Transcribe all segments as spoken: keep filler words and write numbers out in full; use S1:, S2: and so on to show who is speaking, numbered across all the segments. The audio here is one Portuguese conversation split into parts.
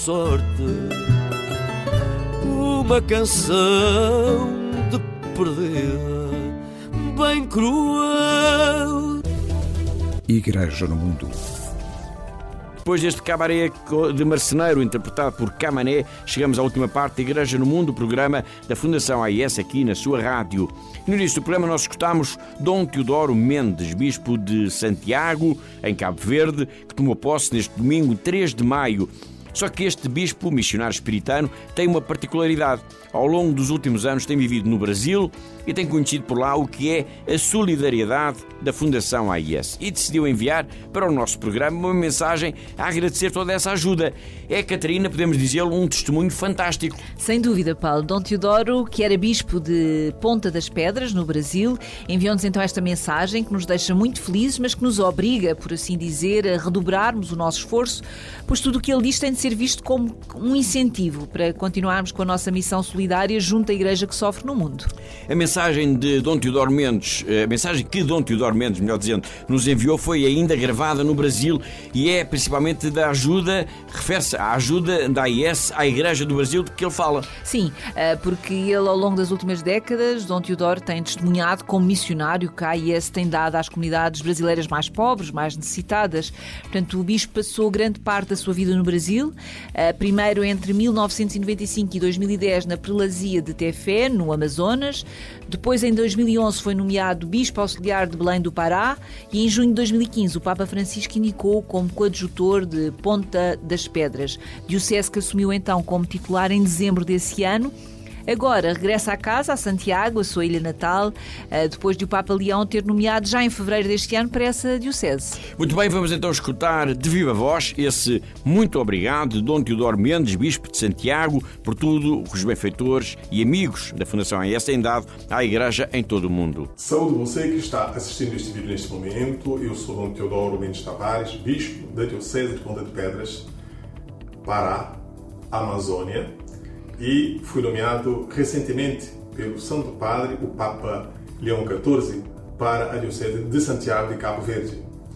S1: sorte, uma canção de perdida, bem cruel.
S2: Igreja no Mundo.
S3: Depois deste cabaré de marceneiro interpretado por Camané, chegamos à última parte da Igreja no Mundo, o programa da Fundação A I S aqui na sua rádio. No início do programa nós escutámos Dom Teodoro Mendes, bispo de Santiago, em Cabo Verde, que tomou posse neste domingo, três de maio. Só que este bispo, missionário espiritano, tem uma particularidade. Ao longo dos últimos anos tem vivido no Brasil e tem conhecido por lá o que é a solidariedade da Fundação A I S. E decidiu enviar para o nosso programa uma mensagem a agradecer toda essa ajuda. É, Catarina, podemos dizê-lo, um testemunho fantástico.
S4: Sem dúvida, Paulo. Dom Teodoro, que era bispo de Ponta das Pedras, no Brasil, enviou-nos então esta mensagem que nos deixa muito felizes, mas que nos obriga, por assim dizer, a redobrarmos o nosso esforço, pois tudo o que ele diz tem de ser visto como um incentivo para continuarmos com a nossa missão solidária junto à Igreja que sofre no mundo.
S3: A mensagem de Dom Teodoro Mendes, a mensagem que Dom Teodoro Mendes, melhor dizendo, nos enviou foi ainda gravada no Brasil e é principalmente da ajuda, refere-se à ajuda da A I S à Igreja do Brasil de que ele fala.
S4: Sim, porque ele ao longo das últimas décadas, Dom Teodoro tem testemunhado como missionário que a A I S tem dado às comunidades brasileiras mais pobres, mais necessitadas. Portanto, o bispo passou grande parte da sua vida no Brasil, primeiro entre mil novecentos e noventa e cinco e dois mil e dez na prelazia de Tefé, no Amazonas. Depois, em dois mil e onze, foi nomeado Bispo Auxiliar de Belém do Pará e em junho de dois mil e quinze o Papa Francisco indicou como coadjutor de Ponta das Pedras. Diocese que assumiu então como titular em dezembro desse ano. Agora regressa a casa, a Santiago, a sua ilha natal, depois de o Papa Leão ter nomeado já em fevereiro deste ano para essa diocese.
S3: Muito bem, vamos então escutar de viva voz esse muito obrigado de Dom Teodoro Mendes, bispo de Santiago, por tudo que os benfeitores e amigos da Fundação A I S têm dado à Igreja em todo o mundo.
S5: Saúde você que está assistindo este vídeo neste momento. Eu sou Dom Teodoro Mendes Tavares, bispo da Diocese de Ponta de Pedras, Pará, Amazônia. E fui nomeado recentemente pelo Santo Padre, o Papa Leão catorze, para a Diocese de Santiago de Cabo Verde.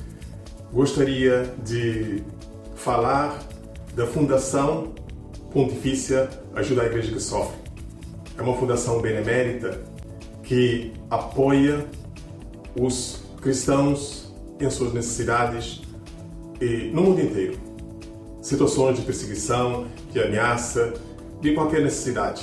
S5: Gostaria de falar da Fundação Pontifícia Ajuda à Igreja que Sofre. É uma fundação benemérita que apoia os cristãos em suas necessidades e no mundo inteiro. Situações de perseguição, de ameaça, de qualquer necessidade.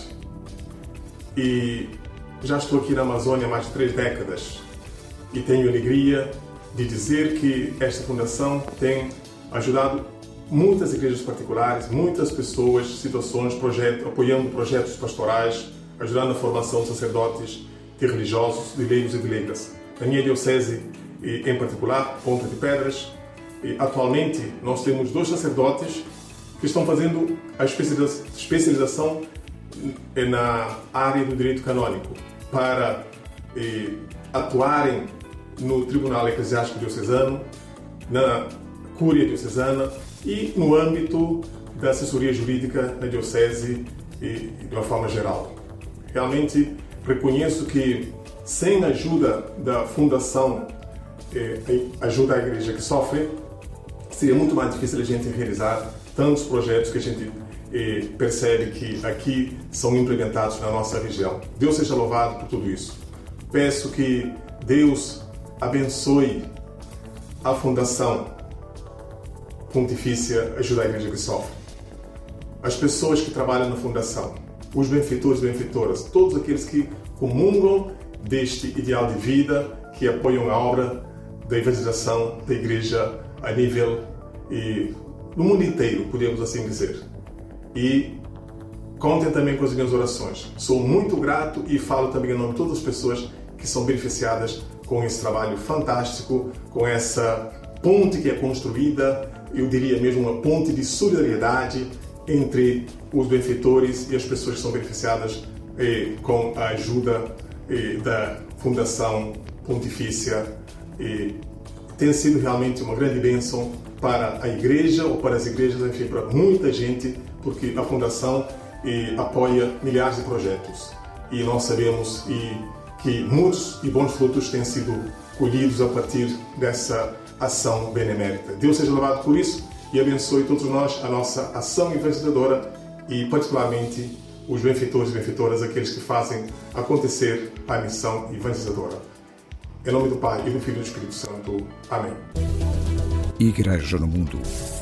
S5: E já estou aqui na Amazônia há mais de três décadas e tenho alegria de dizer que esta fundação tem ajudado muitas igrejas particulares, muitas pessoas, situações, projetos, apoiando projetos pastorais, ajudando na formação de sacerdotes, de religiosos, de leigos e de leigas. Na minha diocese, em particular, Ponta de Pedras, atualmente nós temos dois sacerdotes que estão fazendo a especialização na área do direito canônico para eh, atuarem no Tribunal Eclesiástico Diocesano, na Cúria Diocesana e no âmbito da assessoria jurídica na Diocese e de uma forma geral. Realmente reconheço que sem a ajuda da Fundação eh, Ajuda à Igreja que Sofre, seria muito mais difícil a gente realizar tantos projetos que a gente eh, percebe que aqui são implementados na nossa região. Deus seja louvado por tudo isso. Peço que Deus abençoe a Fundação Pontifícia Ajuda à Igreja que Sofre, as pessoas que trabalham na Fundação, os benfeitores e benfeitoras, todos aqueles que comungam deste ideal de vida, que apoiam a obra da evangelização da Igreja a nível e no mundo inteiro, podemos assim dizer. E contem também com as minhas orações. Sou muito grato e falo também em nome de todas as pessoas que são beneficiadas com esse trabalho fantástico, com essa ponte que é construída, eu diria mesmo uma ponte de solidariedade entre os benfeitores e as pessoas que são beneficiadas eh, com a ajuda eh, da Fundação Pontifícia. Eh, tem sido realmente uma grande bênção para a igreja ou para as igrejas, enfim, para muita gente, porque a Fundação eh, apoia milhares de projetos e nós sabemos e, que muitos e bons frutos têm sido colhidos a partir dessa ação benemérita. Deus seja louvado por isso e abençoe todos nós, a nossa ação evangelizadora e particularmente os benfeitores e benfeitoras, aqueles que fazem acontecer a missão evangelizadora. Em nome do Pai, e do Filho e do Espírito Santo. Amém.
S2: Igreja no Mundo.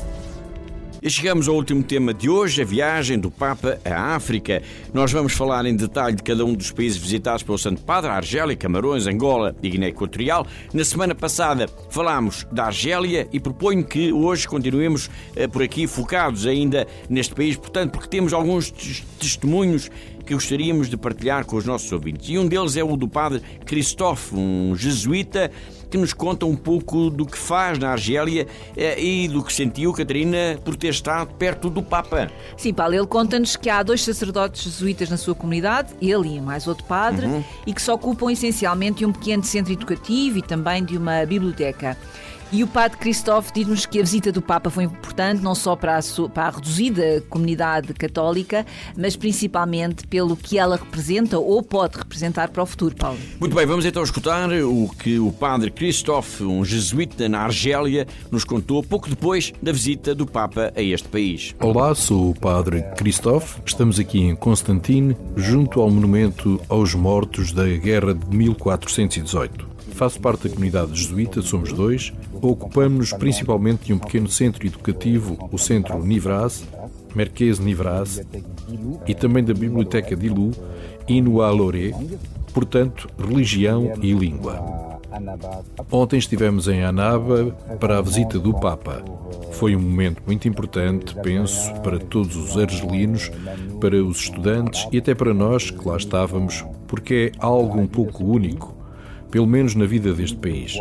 S3: E chegamos ao último tema de hoje, a viagem do Papa à África. Nós vamos falar em detalhe de cada um dos países visitados pelo Santo Padre, a Argélia, Camarões, Angola e Guiné Equatorial. Na semana passada falámos da Argélia e proponho que hoje continuemos eh, por aqui focados ainda neste país, portanto, porque temos alguns testemunhos que gostaríamos de partilhar com os nossos ouvintes. E um deles é o do Padre Christophe, um jesuíta que nos conta um pouco do que faz na Argélia e do que sentiu, Catarina, por ter estado perto do Papa.
S4: Sim, Paulo, ele conta-nos que há dois sacerdotes jesuítas na sua comunidade, ele e mais outro padre, uhum. e que se ocupam essencialmente de um pequeno centro educativo e também de uma biblioteca. E o padre Christophe diz-nos que a visita do Papa foi importante não só para a, sua, para a reduzida comunidade católica, mas principalmente pelo que ela representa ou pode representar para o futuro, Paulo.
S3: Muito bem, vamos então escutar o que o padre Christophe, um jesuíta na Argélia, nos contou pouco depois da visita do Papa a este país.
S6: Olá, sou o padre Christophe. Estamos aqui em Constantine, junto ao monumento aos mortos da Guerra de mil quatrocentos e dezoito. Faço parte da comunidade jesuíta, somos dois. Ocupamos-nos principalmente de um pequeno centro educativo, o Centro Nivraz, Merkez Nivraz, e também da Biblioteca de Ilou, Inualoré, portanto, religião e língua. Ontem estivemos em Annaba para a visita do Papa. Foi um momento muito importante, penso, para todos os argelinos, para os estudantes e até para nós que lá estávamos, porque é algo um pouco único, pelo menos na vida deste país.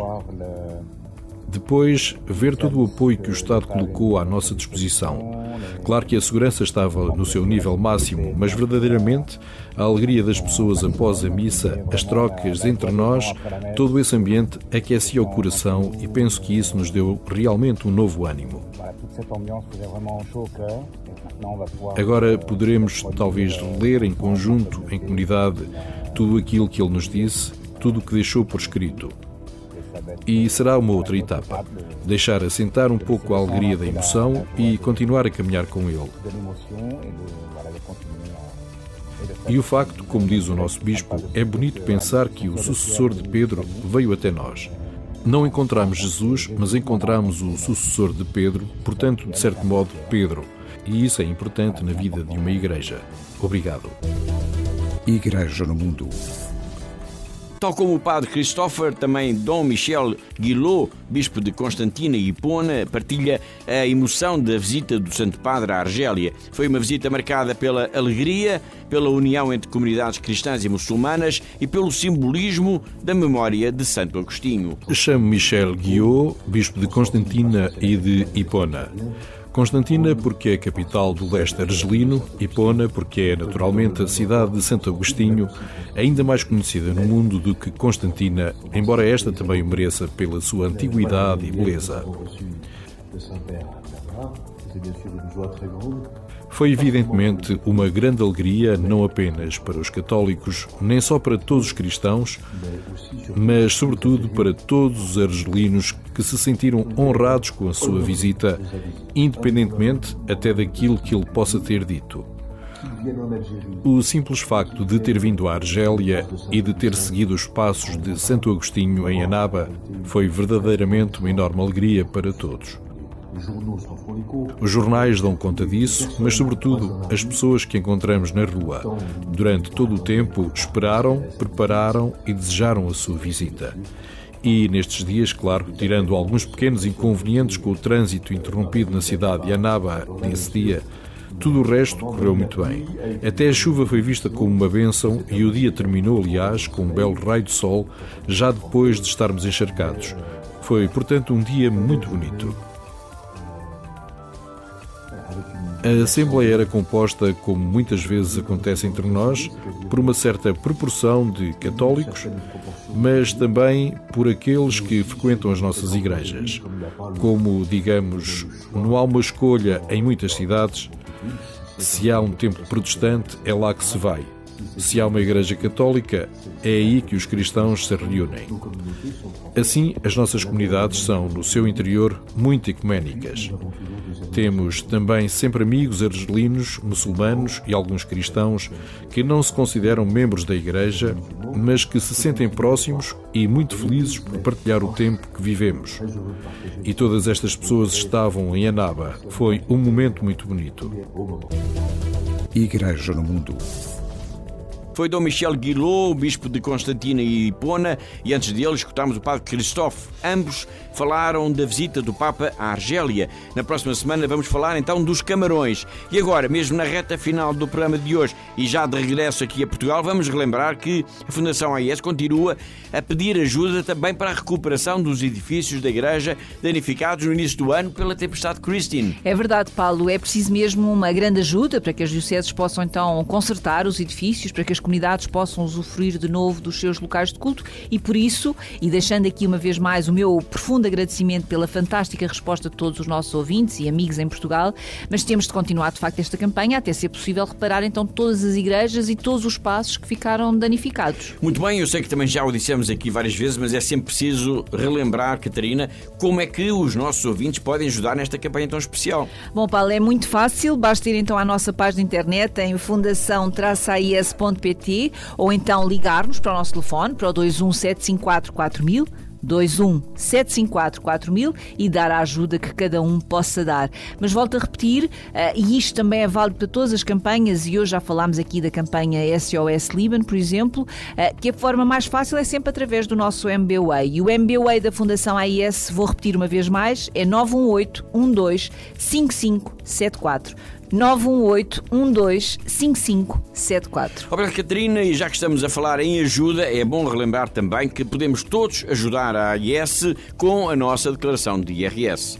S6: Depois, ver todo o apoio que o Estado colocou à nossa disposição. Claro que a segurança estava no seu nível máximo, mas verdadeiramente a alegria das pessoas após a missa, as trocas entre nós, todo esse ambiente aquecia o coração e penso que isso nos deu realmente um novo ânimo. Agora poderemos talvez ler em conjunto, em comunidade, tudo aquilo que ele nos disse, tudo o que deixou por escrito. E será uma outra etapa, deixar assentar um pouco a alegria da emoção e continuar a caminhar com ele. E o facto, como diz o nosso bispo, é bonito pensar que o sucessor de Pedro veio até nós. Não encontramos Jesus, mas encontramos o sucessor de Pedro, portanto, de certo modo, Pedro. E isso é importante na vida de uma igreja. Obrigado.
S2: Igreja no Mundo.
S3: Tal como o padre Christopher, também Dom Michel Guillot, bispo de Constantina e Hipona, partilha a emoção da visita do Santo Padre à Argélia. Foi uma visita marcada pela alegria, pela união entre comunidades cristãs e muçulmanas e pelo simbolismo da memória de Santo Agostinho.
S6: Chamo Michel Guillot, bispo de Constantina e de Hipona. Constantina porque é a capital do leste argelino, Hipona porque é naturalmente a cidade de Santo Agostinho, ainda mais conhecida no mundo do que Constantina, embora esta também o mereça pela sua antiguidade e beleza. Foi evidentemente uma grande alegria, não apenas para os católicos, nem só para todos os cristãos, mas sobretudo para todos os argelinos que se sentiram honrados com a sua visita, independentemente até daquilo que ele possa ter dito. O simples facto de ter vindo à Argélia e de ter seguido os passos de Santo Agostinho em Annaba foi verdadeiramente uma enorme alegria para todos. Os jornais dão conta disso, mas sobretudo as pessoas que encontramos na rua. Durante todo o tempo esperaram, prepararam e desejaram a sua visita. E nestes dias, claro, tirando alguns pequenos inconvenientes com o trânsito interrompido na cidade de Annaba nesse dia, tudo o resto correu muito bem. Até a chuva foi vista como uma bênção e o dia terminou, aliás, com um belo raio de sol, já depois de estarmos encharcados. Foi, portanto, um dia muito bonito. A Assembleia era composta, como muitas vezes acontece entre nós, por uma certa proporção de católicos, mas também por aqueles que frequentam as nossas igrejas. Como, digamos, não há uma escolha em muitas cidades, se há um templo protestante, é lá que se vai. Se há uma Igreja Católica, é aí que os cristãos se reúnem. Assim, as nossas comunidades são, no seu interior, muito ecuménicas. Temos também sempre amigos argelinos, muçulmanos e alguns cristãos que não se consideram membros da Igreja, mas que se sentem próximos e muito felizes por partilhar o tempo que vivemos. E todas estas pessoas estavam em Annaba. Foi um momento muito bonito.
S2: Igreja no Mundo.
S3: Foi Dom Michel Guillot, bispo de Constantina e Hipona, e antes dele escutámos o padre Christophe. Ambos falaram da visita do Papa à Argélia. Na próxima semana vamos falar então dos Camarões. E agora, mesmo na reta final do programa de hoje e já de regresso aqui a Portugal, vamos relembrar que a Fundação A I S continua a pedir ajuda também para a recuperação dos edifícios da Igreja danificados no início do ano pela tempestade Christine.
S4: É verdade, Paulo. É preciso mesmo uma grande ajuda para que as dioceses possam então consertar os edifícios, para que as comunidades possam usufruir de novo dos seus locais de culto e por isso, e deixando aqui uma vez mais o meu profundo agradecimento pela fantástica resposta de todos os nossos ouvintes e amigos em Portugal, mas temos de continuar de facto esta campanha até ser possível reparar então todas as igrejas e todos os espaços que ficaram danificados.
S3: Muito bem, eu sei que também já o dissemos aqui várias vezes, mas é sempre preciso relembrar, Catarina, como é que os nossos ouvintes podem ajudar nesta campanha tão especial.
S4: Bom, Paulo, é muito fácil, basta ir então à nossa página de internet em fundação A I S ponto pt ou então ligar-nos para o nosso telefone, para o dois um sete cinco quatro quatro mil, dois um sete cinco quatro quatro mil e dar a ajuda que cada um possa dar. Mas volto a repetir, uh, e isto também é válido para todas as campanhas, e hoje já falámos aqui da campanha S O S Líbano, por exemplo, uh, que a forma mais fácil é sempre através do nosso M B W A. E o M B W A da Fundação A I S, vou repetir uma vez mais, é nove um oito um dois cinco cinco sete quatro. nove um oito um dois cinco cinco sete quatro.
S3: Obrigado, Catarina, e já que estamos a falar em ajuda, é bom relembrar também que podemos todos ajudar a A I S com a nossa declaração de I R S.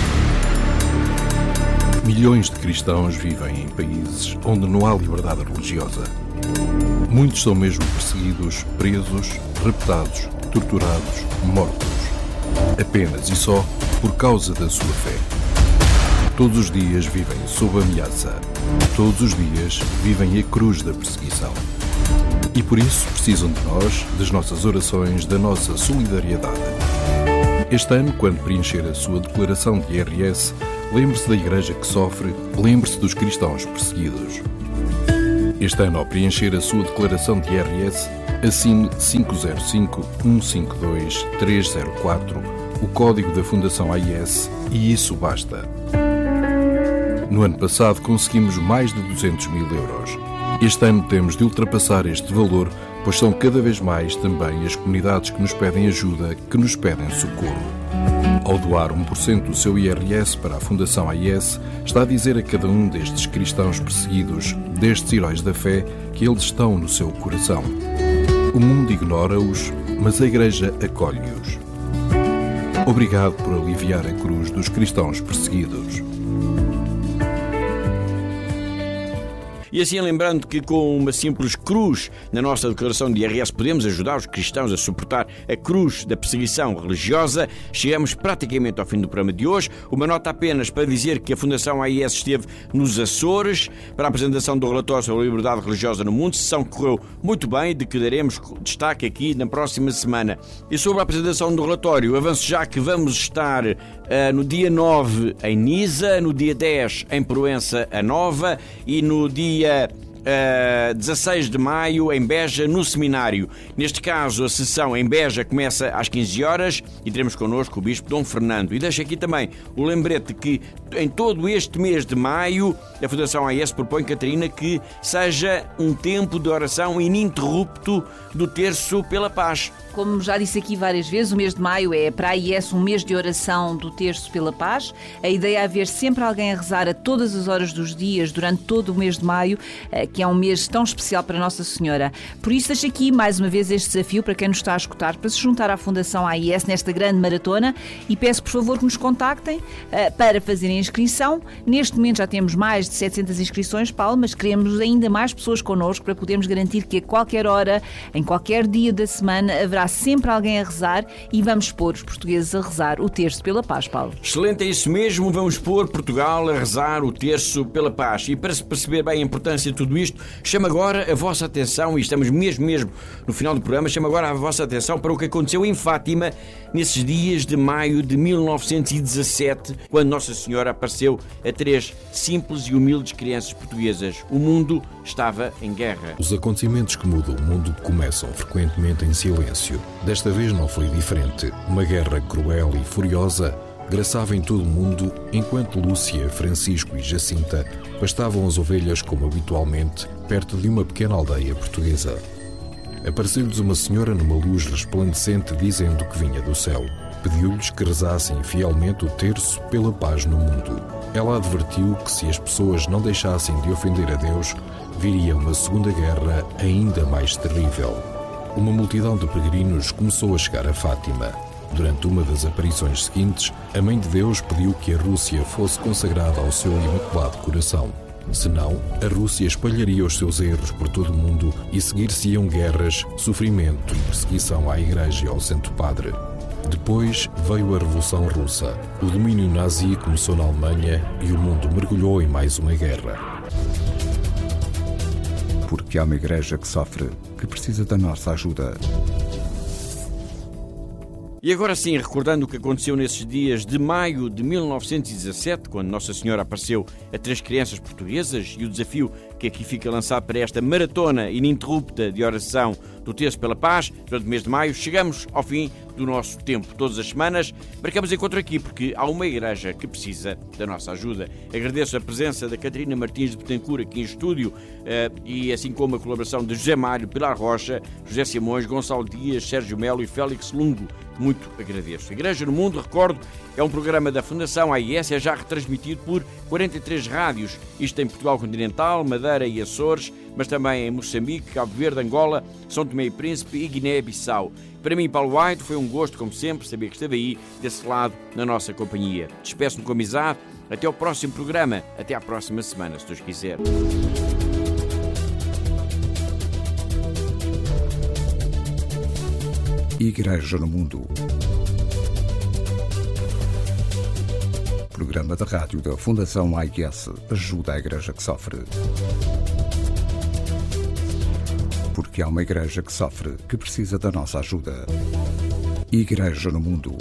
S6: Milhões de cristãos vivem em países onde não há liberdade religiosa. Muitos são mesmo perseguidos, presos, raptados, torturados, mortos. Apenas e só por causa da sua fé. Todos os dias vivem sob ameaça. Todos os dias vivem a cruz da perseguição. E por isso precisam de nós, das nossas orações, da nossa solidariedade. Este ano, quando preencher a sua declaração de I R S, lembre-se da Igreja que sofre, lembre-se dos cristãos perseguidos. Este ano, ao preencher a sua declaração de I R S, assine cinco zero cinco um cinco dois três zero quatro, o código da Fundação A I S, e isso basta. No ano passado conseguimos mais de duzentos mil euros. Este ano temos de ultrapassar este valor, pois são cada vez mais também as comunidades que nos pedem ajuda, que nos pedem socorro. Ao doar um por cento do seu I R S para a Fundação A I S, está a dizer a cada um destes cristãos perseguidos, destes heróis da fé, que eles estão no seu coração. O mundo ignora-os, mas a Igreja acolhe-os. Obrigado por aliviar a cruz dos cristãos perseguidos.
S3: E assim, lembrando que com uma simples cruz na nossa declaração de I R S podemos ajudar os cristãos a suportar a cruz da perseguição religiosa, chegamos praticamente ao fim do programa de hoje. Uma nota apenas para dizer que a Fundação A I S esteve nos Açores para a apresentação do relatório sobre a liberdade religiosa no mundo, sessão que correu muito bem e de que daremos destaque aqui na próxima semana. E sobre a apresentação do relatório, avanço já que vamos estar uh, no dia nove em Nisa, no dia dez em Proença a Nova e no dia Uh, dezasseis de maio em Beja, no seminário. Neste caso, a sessão em Beja começa às quinze horas e teremos connosco o Bispo Dom Fernando. E deixo aqui também o lembrete que em todo este mês de maio a Fundação A I S propõe, Catarina, que seja um tempo de oração ininterrupto do Terço pela Paz.
S4: Como já disse aqui várias vezes, o mês de maio é para a I S um mês de oração do Terço pela Paz. A ideia é haver sempre alguém a rezar a todas as horas dos dias durante todo o mês de maio, que é um mês tão especial para Nossa Senhora. Por isso deixo aqui mais uma vez este desafio para quem nos está a escutar, para se juntar à Fundação A I S nesta grande maratona, e peço por favor que nos contactem para fazerem inscrição. Neste momento já temos mais de setecentas inscrições, Paulo, mas queremos ainda mais pessoas connosco para podermos garantir que a qualquer hora, em qualquer dia da semana, haverá sempre alguém a rezar e vamos pôr os portugueses a rezar o terço pela paz, Paulo.
S3: Excelente, é isso mesmo. Vamos pôr Portugal a rezar o terço pela paz. E para se perceber bem a importância de tudo isto, chamo agora a vossa atenção, e estamos mesmo, mesmo no final do programa, chamo agora a vossa atenção para o que aconteceu em Fátima nesses dias de maio de mil novecentos e dezassete, quando Nossa Senhora apareceu a três simples e humildes crianças portuguesas. O mundo estava em guerra.
S6: Os acontecimentos que mudam o mundo começam frequentemente em silêncio. Desta vez não foi diferente. Uma guerra cruel e furiosa graçava em todo o mundo, enquanto Lúcia, Francisco e Jacinta pastavam as ovelhas como habitualmente, perto de uma pequena aldeia portuguesa. Apareceu-lhes uma senhora numa luz resplandecente, dizendo que vinha do céu. Pediu-lhes que rezassem fielmente o terço pela paz no mundo. Ela advertiu que se as pessoas não deixassem de ofender a Deus, viria uma segunda guerra ainda mais terrível. Uma multidão de peregrinos começou a chegar a Fátima. Durante uma das aparições seguintes, a Mãe de Deus pediu que a Rússia fosse consagrada ao seu Imaculado Coração. Senão, a Rússia espalharia os seus erros por todo o mundo e seguir-se-iam guerras, sofrimento e perseguição à Igreja e ao Santo Padre. Depois veio a Revolução Russa. O domínio nazi começou na Alemanha e o mundo mergulhou em mais uma guerra.
S2: Porque há uma igreja que sofre, que precisa da nossa ajuda.
S3: E agora sim, recordando o que aconteceu nesses dias de maio de mil novecentos e dezassete, quando Nossa Senhora apareceu a três crianças portuguesas, e o desafio que aqui fica lançado para esta maratona ininterrupta de oração do Terço pela Paz, durante o mês de maio, chegamos ao fim do nosso tempo. Todas as semanas marcamos encontro aqui, porque há uma igreja que precisa da nossa ajuda. Agradeço a presença da Catarina Martins de Betancourt aqui em estúdio, e assim como a colaboração de José Mário, Pilar Rocha, José Simões, Gonçalo Dias, Sérgio Melo e Félix Lungo. Muito agradeço. Igreja no Mundo, recordo, é um programa da Fundação A I S, é já retransmitido por quarenta e três rádios, isto em Portugal Continental, Madeira e Açores, mas também em Moçambique, Cabo Verde, Angola, São Tomé e Príncipe e Guiné-Bissau. Para mim, Paulo White, foi um gosto, como sempre, saber que esteve aí, desse lado, na nossa companhia. Despeço-me com amizade. Até ao próximo programa. Até à próxima semana, se Deus quiser.
S2: Igreja no Mundo. Programa de rádio da Fundação A I S. Ajuda a igreja que sofre. Porque há uma igreja que sofre, que precisa da nossa ajuda. Igreja no Mundo.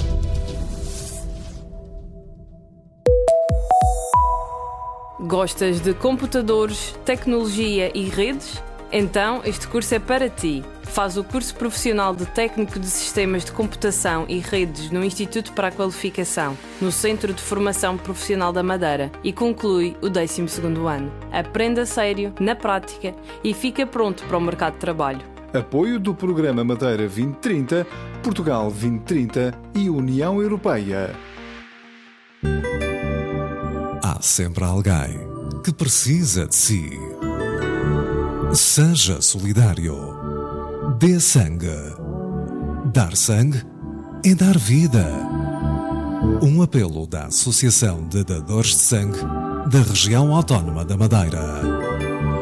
S7: Gostas de computadores, tecnologia e redes? Então este curso é para ti. Faz o curso profissional de Técnico de Sistemas de Computação e Redes no Instituto para a Qualificação, no Centro de Formação Profissional da Madeira, e conclui o décimo segundo ano. Aprenda a sério, na prática, e fica pronto para o mercado de trabalho.
S8: Apoio do Programa Madeira vinte trinta, Portugal vinte trinta e União Europeia.
S9: Há sempre alguém que precisa de si. Seja solidário. Dê sangue. Dar sangue é dar vida. Um apelo da Associação de Dadores de Sangue da Região Autónoma da Madeira.